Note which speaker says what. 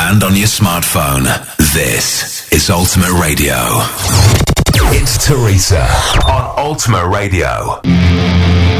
Speaker 1: and on your smartphone. This is Ultimate Radio. It's Teresa on Ultimate Radio.